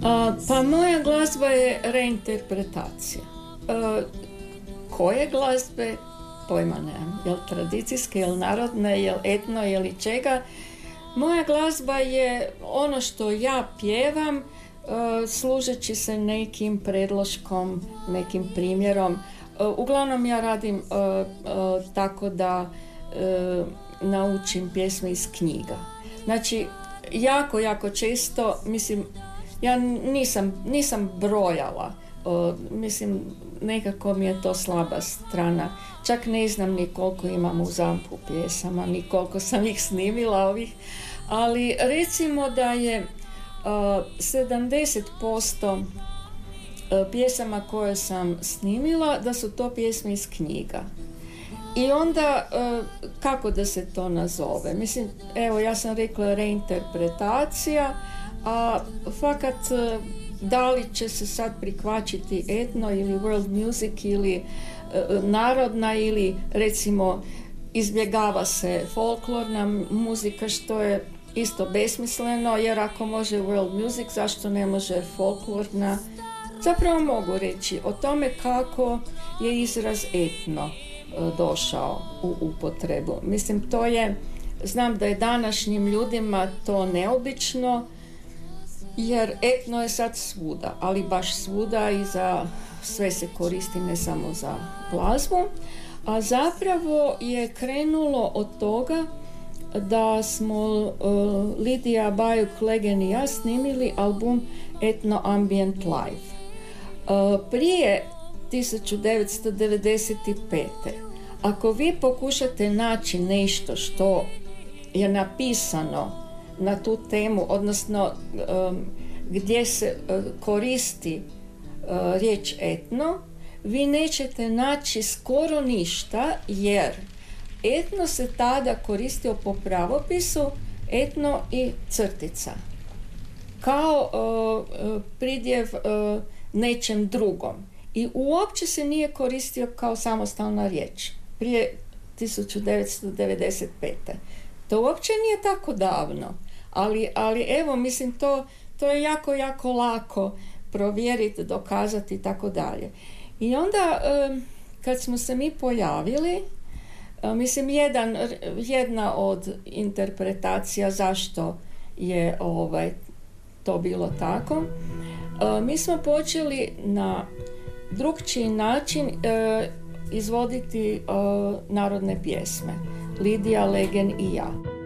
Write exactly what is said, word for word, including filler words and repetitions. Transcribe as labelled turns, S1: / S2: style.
S1: A, pa moja glazba je reinterpretacija. A, koje glazbe? Pojma nemam. Jel tradicijske, jel narodne, jel etno, jel čega? Moja glazba je ono što ja pjevam, uh, služeći se nekim predloškom, nekim primjerom. Uh, uglavnom ja radim uh, uh, tako da uh, naučim pjesme iz knjiga. Znači, jako, jako često, mislim, ja nisam, nisam brojala, uh, mislim, nekako mi je to slaba strana. Čak ne znam ni koliko imam u zamku pjesama, ni koliko sam ih snimila ovih, ali recimo da je uh, sedamdeset posto uh, pjesama koje sam snimila, da su to pjesme iz knjiga. I onda, uh, kako da se to nazove? Mislim, evo, ja sam rekla reinterpretacija, a fakat uh, da li će se sad prihvaćati etno ili world music ili uh, narodna ili recimo izbjegava se folklorna muzika, što je isto besmisleno, jer ako može world music, zašto ne može folklorna? Zapravo mogu reći o tome kako je izraz etno uh, došao u upotrebu. Mislim, to je, znam da je današnjim ljudima to neobično, jer etno je sad svuda, ali baš svuda i za sve se koristi, ne samo za glazbu. A zapravo je krenulo od toga da smo uh, Lidija Bajuk-Legen i ja snimili album Etno Ambient Live. Uh, prije tisuću devetsto devedeset pete. Ako vi pokušate naći nešto što je napisano na tu temu, odnosno um, gdje se uh, koristi uh, riječ etno, vi nećete naći skoro ništa, jer etno se tada koristio po pravopisu etno i crtica. Kao uh, pridjev uh, nečem drugom. I uopće se nije koristio kao samostalna riječ. Prije tisuću devetsto devedeset pete. To uopće nije tako davno. Ali, ali evo, mislim, to, to je jako, jako lako provjeriti, dokazati i tako dalje. I onda, um, kad smo se mi pojavili, um, mislim, jedan, jedna od interpretacija zašto je ovaj, to bilo tako, um, mi smo počeli na drugčiji način uh, izvoditi uh, narodne pjesme. Lidija, Legen i ja.